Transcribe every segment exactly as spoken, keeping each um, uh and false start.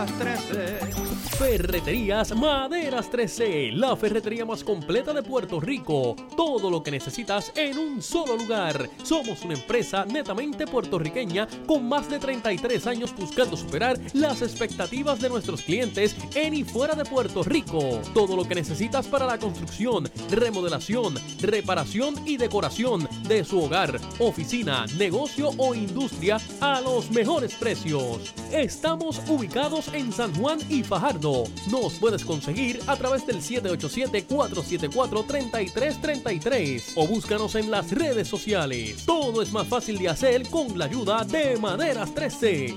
trece. Ferreterías Maderas trece, la ferretería más completa de Puerto Rico. Todo lo que necesitas en un solo lugar. Somos una empresa netamente puertorriqueña con más de treinta y tres años buscando superar las expectativas de nuestros clientes en y fuera de Puerto Rico. Todo lo que necesitas para la construcción, remodelación, reparación y decoración de su hogar, oficina, negocio o industria a los mejores precios. Estamos ubicados en San Juan y Fajardo. Nos puedes conseguir a través del siete ocho siete, cuatro siete cuatro, tres tres tres tres o búscanos en las redes sociales. Todo es más fácil de hacer con la ayuda de Maderas trece.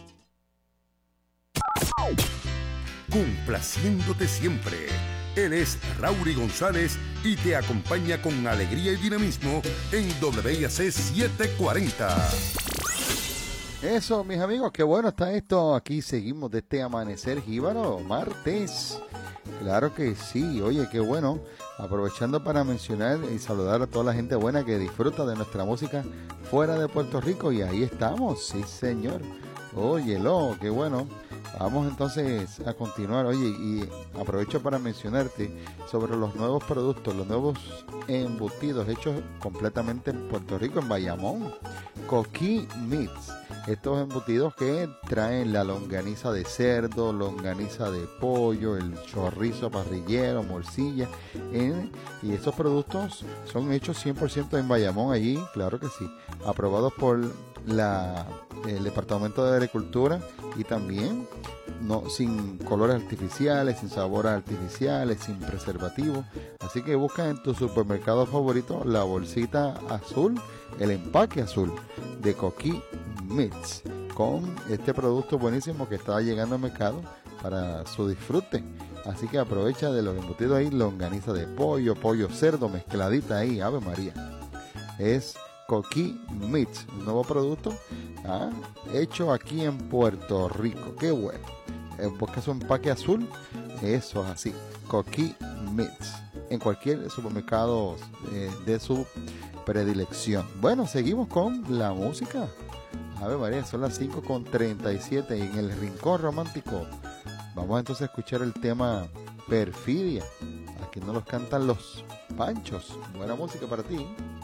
Complaciéndote siempre. Él es Raury González y te acompaña con alegría y dinamismo en W I A C setecientos cuarenta. Eso, mis amigos, qué bueno está esto. Aquí seguimos de este amanecer jíbaro, martes. Claro que sí, oye, qué bueno. Aprovechando para mencionar y saludar a toda la gente buena que disfruta de nuestra música fuera de Puerto Rico. Y ahí estamos, sí señor. Óyelo, qué bueno. Vamos entonces a continuar. Oye, y aprovecho para mencionarte sobre los nuevos productos, los nuevos embutidos hechos completamente en Puerto Rico, en Bayamón. Coquí Meats. Estos embutidos que traen la longaniza de cerdo, longaniza de pollo, el chorizo parrillero, morcilla. ¿eh? Y estos productos son hechos cien por ciento en Bayamón allí, claro que sí. Aprobados por la, el Departamento de Agricultura y también no sin colores artificiales, sin sabores artificiales, sin preservativos. Así que busca en tu supermercado favorito la bolsita azul, el empaque azul de Coquí Meats, con este producto buenísimo que está llegando al mercado para su disfrute. Así que aprovecha de los embutidos ahí, longaniza de pollo, pollo cerdo mezcladita ahí, Ave María. Es Coquí Meats, un nuevo producto ¿ah? hecho aquí en Puerto Rico. Qué bueno. Busca su empaque azul, eso es así, Coquí Meats, en cualquier supermercado eh, de su predilección. Bueno, seguimos con la música. A ver, María, son las cinco con treinta y siete y en el rincón romántico vamos entonces a escuchar el tema Perfidia. Aquí nos los cantan los Panchos. Buena música para ti.